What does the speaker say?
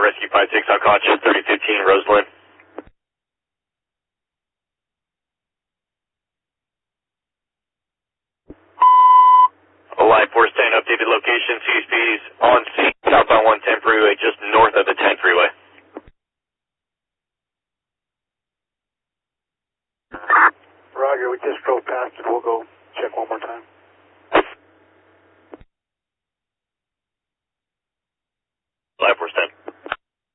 Rescue 56, unconscious, 3015 Roseland. Life, we're staying updated location, CSPs on scene, southbound 110 Peru,